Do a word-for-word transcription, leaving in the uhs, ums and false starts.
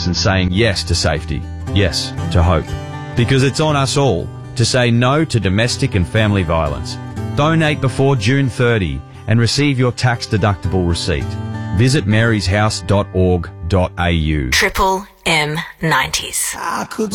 box and saying yes to safety, yes to hope. Because it's on us all to say no to domestic and family violence. Donate before June thirtieth and receive your tax-deductible receipt. Visit marys house dot org dot a u. Triple M nineties.